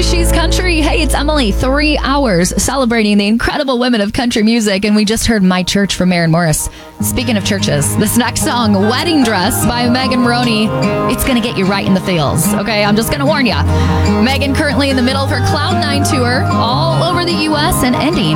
She's Country. Hey, it's Emily. 3 hours celebrating the incredible women of country music, and we just heard My Church from Maren Morris. Speaking of churches, this next song, Wedding Dress by Megan Moroney, it's going to get you right in the feels, okay? I'm just going to warn you. Megan currently in the middle of her Cloud9 tour all over the U.S. and ending